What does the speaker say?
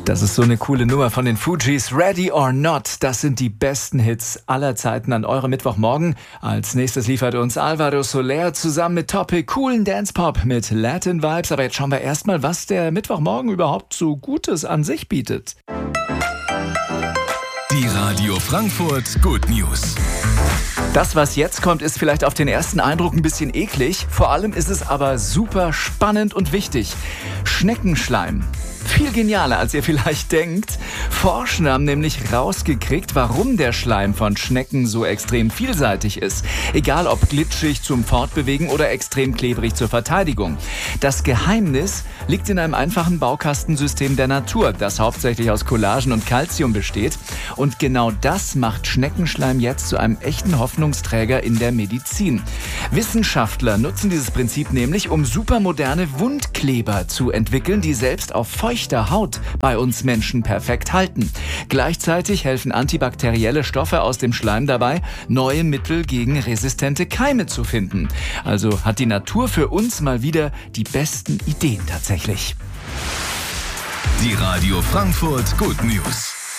Das ist so eine coole Nummer von den Fugees. Ready or Not, das sind die besten Hits aller Zeiten an eurem Mittwochmorgen. Als nächstes liefert uns Alvaro Soler zusammen mit Topic coolen Dance-Pop mit Latin Vibes. Aber jetzt schauen wir erstmal, was der Mittwochmorgen überhaupt so Gutes an sich bietet. Die Radio Frankfurt Good News. Das, was jetzt kommt, ist vielleicht auf den ersten Eindruck ein bisschen eklig. Vor allem ist es aber super spannend und wichtig. Schneckenschleim. Viel genialer, als ihr vielleicht denkt. Forscher haben nämlich rausgekriegt, warum der Schleim von Schnecken so extrem vielseitig ist. Egal ob glitschig zum Fortbewegen oder extrem klebrig zur Verteidigung. Das Geheimnis liegt in einem einfachen Baukastensystem der Natur, das hauptsächlich aus Collagen und Calcium besteht. Und genau das macht Schneckenschleim jetzt zu einem echten Hoffnungsträger in der Medizin. Wissenschaftler nutzen dieses Prinzip nämlich, um supermoderne Wundkleber zu entwickeln, die selbst auf feuchter Haut bei uns Menschen perfekt halten. Gleichzeitig helfen antibakterielle Stoffe aus dem Schleim dabei, neue Mittel gegen resistente Keime zu finden. Also hat die Natur für uns mal wieder die besten Ideen tatsächlich. Die Radio Frankfurt Good News.